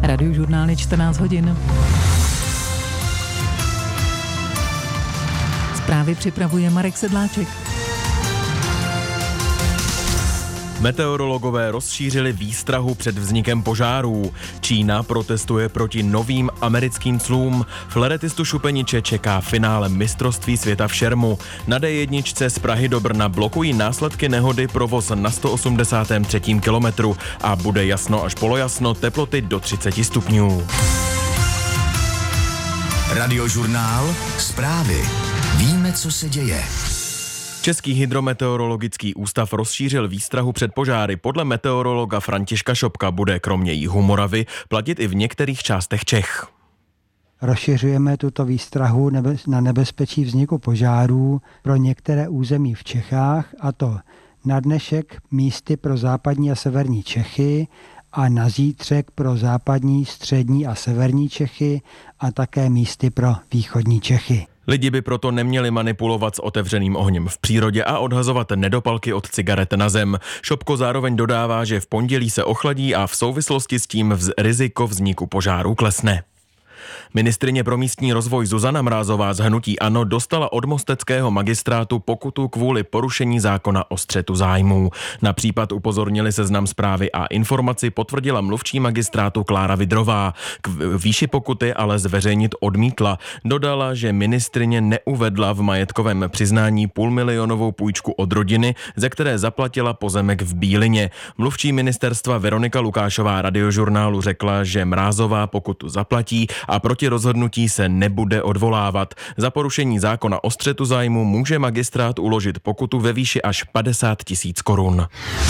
Radiožurnál je 14 hodin. Zprávy připravuje Marek Sedláček. Meteorologové rozšířili výstrahu před vznikem požárů. Čína protestuje proti novým americkým clům. Fleretistu šupeniče čeká finále mistrovství světa v šermu. Na D1 z Prahy do Brna blokují následky nehody provoz na 183. kilometru a bude jasno až polojasno, teploty do 30 stupňů. Radiožurnál, zprávy. Víme, co se děje. Český hydrometeorologický ústav rozšířil výstrahu před požáry. Podle meteorologa Františka Šopka bude kromě jihu Moravy platit i v některých částech Čech. Rozšiřujeme tuto výstrahu na nebezpečí vzniku požárů pro některé území v Čechách, a to na dnešek místy pro západní a severní Čechy a na zítřek pro západní, střední a severní Čechy a také místy pro východní Čechy. Lidi by proto neměli manipulovat s otevřeným ohněm v přírodě a odhazovat nedopalky od cigaret na zem. Šopko zároveň dodává, že v pondělí se ochladí a v souvislosti s tím riziko vzniku požáru klesne. Ministryně pro místní rozvoj Zuzana Mrázová z hnutí ANO dostala od mosteckého magistrátu pokutu kvůli porušení zákona o střetu zájmů. Na případ upozornili Seznam Zprávy a informaci potvrdila mluvčí magistrátu Klára Vidrová. K výši pokuty ale zveřejnit odmítla. Dodala, že ministryně neuvedla v majetkovém přiznání půlmilionovou půjčku od rodiny, ze které zaplatila pozemek v Bílině. Mluvčí ministerstva Veronika Lukášová Radiožurnálu řekla, že Mrázová pokutu zaplatí a proti rozhodnutí se nebude odvolávat. Za porušení zákona o střetu zájmu může magistrát uložit pokutu ve výši až 50 000 korun.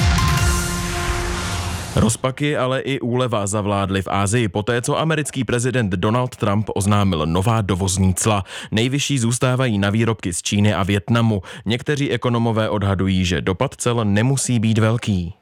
Rozpaky, ale i úleva zavládly v Asii poté, co americký prezident Donald Trump oznámil nová dovozní cla. Nejvyšší zůstávají na výrobky z Číny a Vietnamu. Někteří ekonomové odhadují, že dopad cel nemusí být velký.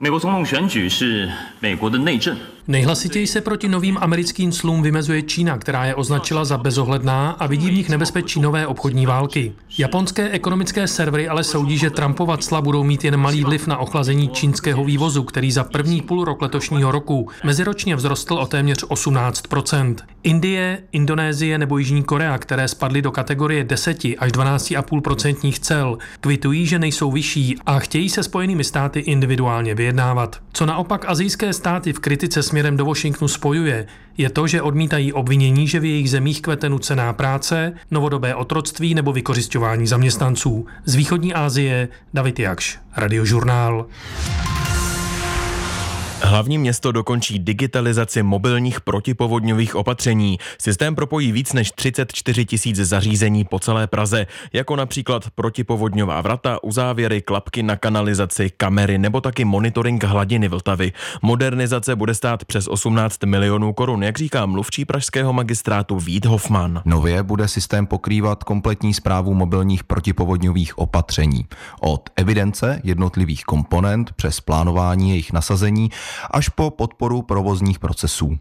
Nejhlasitěji se proti novým americkým clům vymezuje Čína, která je označila za bezohledná a vidí v nich nebezpečí nové obchodní války. Japonské ekonomické servery ale soudí, že Trumpova cla budou mít jen malý vliv na ochlazení čínského vývozu, který za první půlrok letošního roku meziročně vzrostl o téměř 18%. Indie, Indonésie nebo Jižní Korea, které spadly do kategorie 10 až 12,5% cel, kvitují, že nejsou vyšší a chtějí se Spojenými státy individuálně vyjednávat. Co naopak asijské státy v kritice směrem do Washingtonu spojuje, je to, že odmítají obvinění, že v jejich zemích kvete nucená práce, novodobé otroctví nebo vykořisťování zaměstnanců. Z východní Asie David Jakš, Radiožurnál. Hlavní město dokončí digitalizaci mobilních protipovodňových opatření. Systém propojí víc než 34 000 zařízení po celé Praze, jako například protipovodňová vrata, uzávěry, klapky na kanalizaci, kamery nebo taky monitoring hladiny Vltavy. Modernizace bude stát přes 18 milionů korun, jak říká mluvčí pražského magistrátu Vít Hofman. Nově bude systém pokrývat kompletní správu mobilních protipovodňových opatření. Od evidence jednotlivých komponent přes plánování jejich nasazení až po podporu provozních procesů.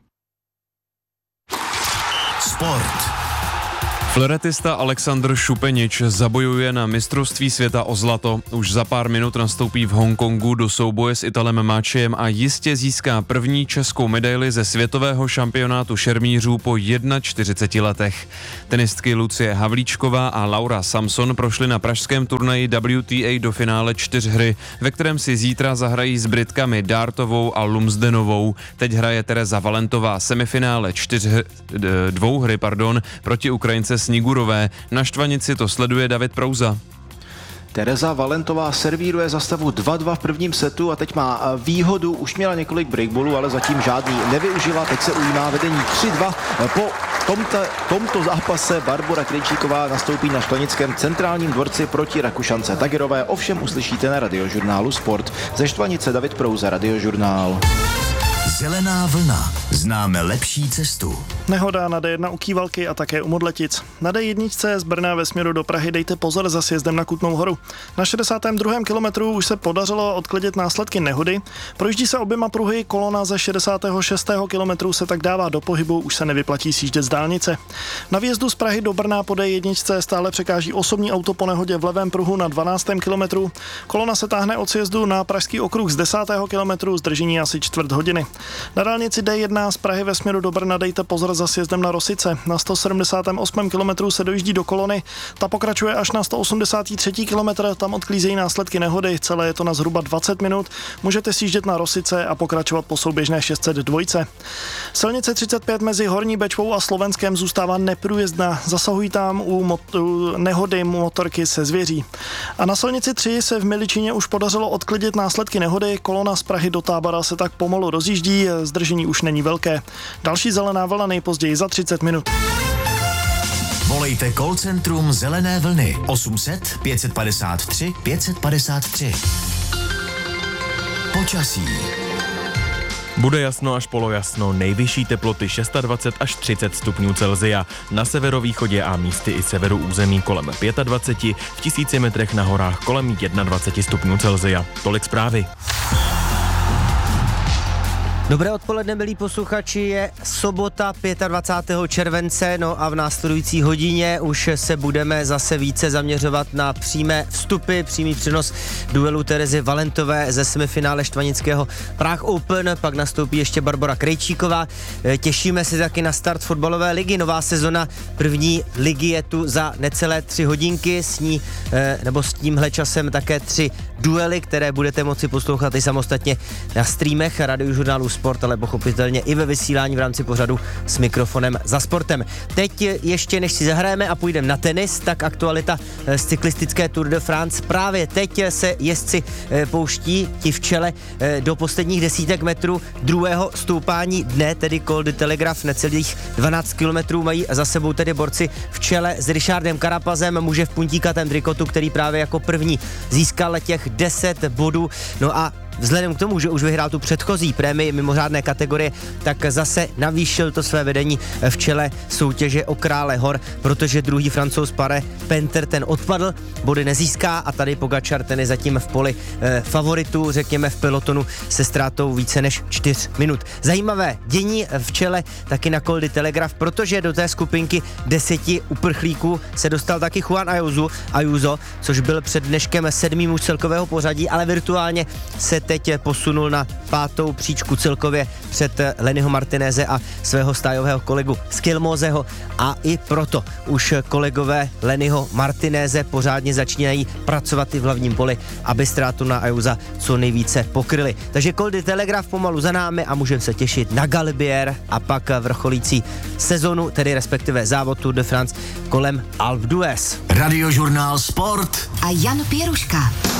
Sport. Fleretista Alexandr Šupenič zabojuje na mistrovství světa o zlato. Už za pár minut nastoupí v Hongkongu do souboje s Italem Máčiem a jistě získá první českou medaili ze světového šampionátu šermířů po 41 letech. Tenistky Lucie Havlíčková a Laura Samson prošly na pražském turnaji WTA do finále 4 ve kterém si zítra zahrají s Britkami Dartovou a Lumsdenovou. Teď hraje Tereza Valentová semifinále 2 hry proti Ukrajince Snigurové. Na štvanici to sleduje David Prouza. Tereza Valentová servíruje za stavu 2-2 v prvním setu a teď má výhodu, už měla několik breakballů, ale zatím žádný nevyužila, teď se ujímá vedení 3-2. Po tomto zápase Barbora Krejčíková nastoupí na Štvanickém centrálním dvorci proti Rakušance Tagerové, ovšem uslyšíte na Radiožurnálu Sport. Ze Štvanice David Prouza, Radiožurnál. Zelená vlna. Známe lepší cestu. Nehoda na D1 u Kývalky a také u Modletic. Na D1 z Brna ve směru do Prahy dejte pozor za sjezdem na Kutnou Horu. Na 62. kilometru už se podařilo odklidit následky nehody. Projíždí se oběma pruhy, kolona ze 66. kilometru se tak dává do pohybu, už se nevyplatí sjíždět z dálnice. Na výjezdu z Prahy do Brna po D1 stále překáží osobní auto po nehodě v levém pruhu na 12. kilometru. Kolona se táhne od sjezdu na Pražský okruh z 10. kilometru, zdržení asi čtvrt hodiny. Na dálnici D1 1 z Prahy ve směru do Brna dejte pozor za sjezdem na Rosice. Na 178. kilometru se dojíždí do Kolony. Ta pokračuje až na 183. kilometr, tam odklízejí následky nehody. Celé je to na zhruba 20 minut. Můžete sjíždět na Rosice a pokračovat po souběžné 602. Silnice 35 mezi Horní Bečvou a Slovenskem zůstává neprůjezdná. Zasahují tam u nehody motorky se zvěří. A na silnici 3 se v Miličíně už podařilo odklidit následky nehody. Kolona z Prahy do Tábora se tak pomalu rozjíždí, zdržení už není velké. Další zelená vlna nejpozději za 30 minut. Volejte call centrum Zelené vlny 800 553 553. Počasí. Bude jasno až polojasno, nejvyšší teploty 26 až 30 stupňů Celsia. Na severovýchodě a místy i severu území kolem 25, v 1000 metrech na horách kolem 21 stupňů Celsia. Tolik zprávy. Dobré odpoledne, milí posluchači, je sobota 25. července, no a v následující hodině už se budeme zase více zaměřovat na přímé vstupy, přímý přenos duelu Terezy Valentové ze semifinále štvanického Prague Open, pak nastoupí ještě Barbora Krejčíková. Těšíme se taky na start fotbalové ligy, nová sezona první ligy je tu za necelé 3 hodinky, s tímhle časem také 3 duely, které budete moci poslouchat i samostatně na streamech Radiožurnálu Sport, ale pochopitelně i ve vysílání v rámci pořadu S mikrofonem za sportem. Teď ještě než si zahrajeme a půjdeme na tenis, tak aktualita z cyklistické Tour de France. Právě teď se jezdci pouští, ti v čele, do posledních desítek metrů druhého stoupání dne, tedy Col de Telegraph, necelých 12 kilometrů mají za sebou tedy borci v čele s Richardem Carapazem, muže v puntíkatém trikotu, který právě jako první získal těch 10 bodů. No a vzhledem k tomu, že už vyhrál tu předchozí prémii mimořádné kategorie, tak zase navýšil to své vedení v čele soutěže o Krále hor, protože druhý Francouz Paré Penter ten odpadl, body nezíská a tady Pogačar ten je zatím v poli favoritů, řekněme v pelotonu se ztrátou více než 4 minut. Zajímavé dění v čele taky na Col de Telegraph, protože do té skupinky 10 uprchlíků se dostal taky Juan Ayuso, což byl před dneškem 7. muž celkového pořadí, ale virtuálně se teď posunul na 5. příčku celkově před Lennyho Martineze a svého stájového kolegu Skilmoseho a i proto už kolegové Lennyho Martineze pořádně začínají pracovat i v hlavním poli, aby ztrátu na Ayusa co nejvíce pokryli. Takže Col de Telegraph pomalu za námi a můžeme se těšit na Galibier a pak vrcholící sezonu, tedy respektive závod Tour de France kolem Alpe d'Huez. Radiožurnál Sport a Jan Pěruška.